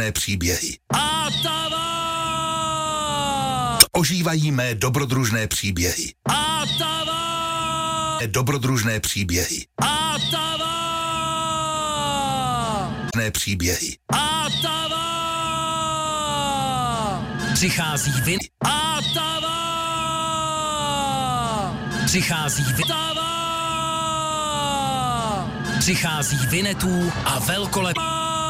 dobrodružné příběhy. Ožívají mé dobrodružné příběhy. Dobrodružné příběhy. Příběhy. Přichází vin. Přichází vin. Přichází Vinetů a velkolepé.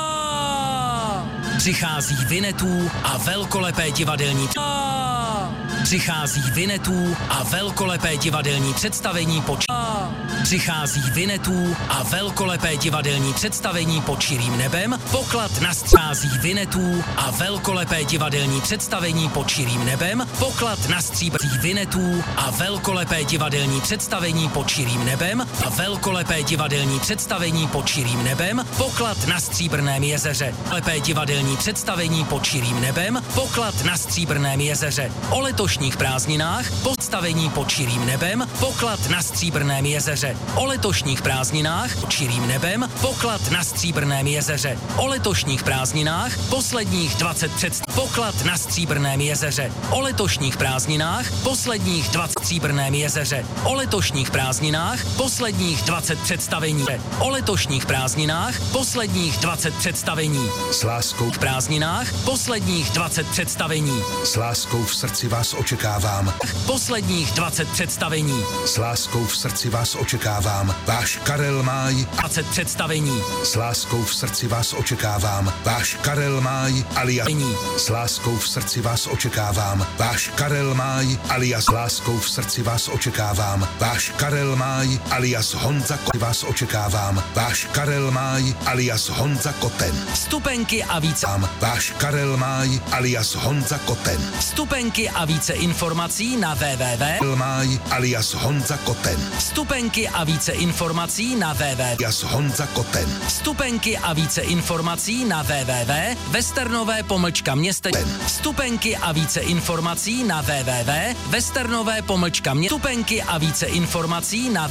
Přichází Vinetů a velkolepé divadelní. Přichází Vinetů a velkolepé divadelní představení Přichází Vinetů a velkolepé divadelní představení pod širým nebem. Poklad na střází Vinetů a velkolepé divadelní představení pod širým nebem. Poklad na stříbří Vinetů a velkolepé divadelní představení pod širým nebem. A velkolepé divadelní představení pod širým nebem. Poklad na Stříbrném jezeře. Lepé divadelní představení pod širým nebem. Poklad na Stříbrném jezeře. O letošních prázdninách představení pod širým nebem. Poklad na Stříbrném jezeře. O letošních prázdninách pod širým nebem. Poklad na Stříbrném jezeře. O letošních prázdninách posledních 20 představ. Poklad na Stříbrném jezeře. O letošních prázdninách posledních 20 Stříbrném jezeře. O letošních prázdninách posledních 20 představení. O letošních prázdninách posledních 20 představení. S láskou v prázdninách posledních 20 představení. S láskou v srdci vás očekávám. Posledních 20 představení. S láskou v srdci vás očekávám. Váš Karel Máj. 20 představení. S láskou v srdci vás očekávám. Váš Karel Máj alias. S láskou v srdci vás očekávám. Váš Karel Máj alias. S láskou v srdci vás očekávám. Váš Karel Máj alias Honza Koten. Vás očekávám. Váš Karel Máj alias Honza Koten. Vstupenky a více. Váš Karel Máj alias Honza Koten. Vstupenky a více informací na Máj alias Honza Koten. Vstupenky a více informací na alias Honza Koten. Vstupenky a více informací na www.westernové-městečko. Vstupenky a více informací na www.westernové-městečko. Vstupenky a více informací na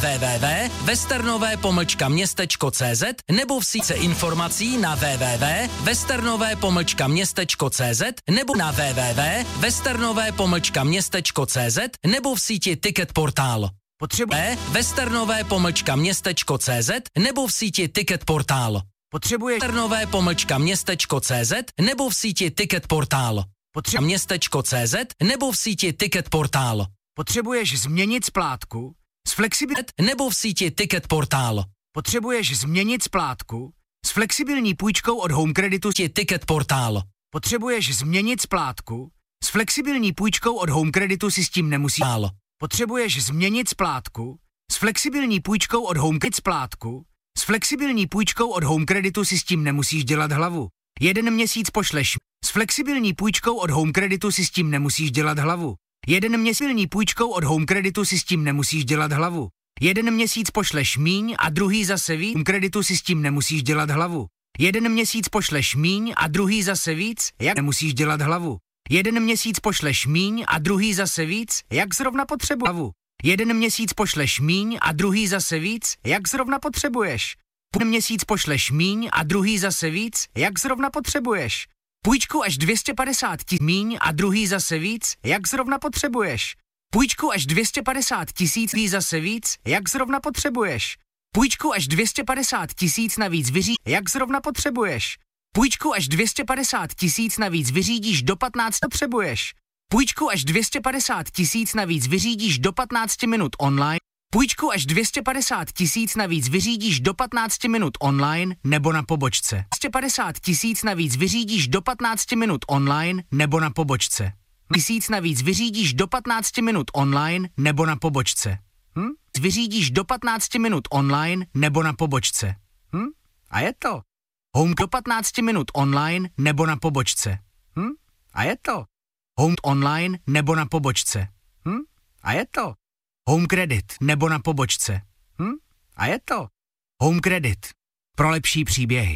www.westernové-městečko.cz nebo v síce informací na www.westernové-městečko.cz nebo na www.westernové-městečko.cz nebo v síti Ticket Portál. Potřebuje westernové-městečko.cz nebo v síti Ticket Portál. Potřebuje westernové-městečko.cz nebo v síti Ticket Portál. Potřebuje městečko.cz nebo v síti Ticket Portál. Potřebuješ změnit splátku s flexibilitou nebo v síti Ticket Portál. Potřebuješ změnit splátku s flexibilní půjčkou od Home Creditu Ticket Portál. Potřebuješ změnit splátku s flexibilní půjčkou od Home Creditu si s tím nemusíš. Potřebuješ změnit splátku s flexibilní půjčkou od Home Creditu splátku s flexibilní půjčkou od Home Creditu si s tím nemusíš dělat hlavu. 1 měsíc pošleš s flexibilní půjčkou od Home Creditu si s tím nemusíš dělat hlavu. 1 měsíc půjčkou od Home Creditu si s tím nemusíš dělat hlavu. 1 měsíc pošleš míň a druhý zase víc. Home Creditu si s tím nemusíš dělat hlavu. 1 měsíc pošleš míň a druhý zase víc, jak nemusíš dělat hlavu. 1 měsíc pošleš míň a druhý zase víc, jak zrovna potřebuješ. 1 měsíc pošleš míň a druhý zase víc, jak zrovna potřebuješ. 1 měsíc pošleš míň a druhý zase víc, jak zrovna potřebuješ. Půjčku až 250 000 míň a druhý zase víc, jak zrovna potřebuješ. Půjčku až 250 000 zase víc, jak zrovna potřebuješ. Půjčku až 250 000 navíc jak zrovna potřebuješ. Půjčku až 250 000 navíc vyřídíš do 15 potřebuješ. Půjčku až 250 000 navíc vyřídíš do 15 minut online. Půjčku až 250 000 navíc vyřídíš do 15 minut online nebo na pobočce. 250 000 navíc vyřídíš do 15 minut online nebo na pobočce. 1000 navíc vyřídíš do 15 minut online nebo na pobočce. Vyřídíš do 15 minut online nebo na pobočce. A je to. Home do 15 minut online nebo na pobočce. A je to. Home online nebo na pobočce. A je to. Home Credit nebo na pobočce. A je to. Home Credit. Pro lepší příběhy.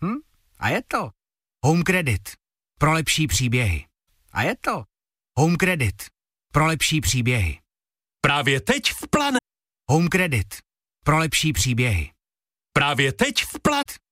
A je to. Home Credit. Pro lepší příběhy. A je to. Home Credit. Pro lepší příběhy. Právě teď v plane. Home Credit. Pro lepší příběhy. Právě teď v plat.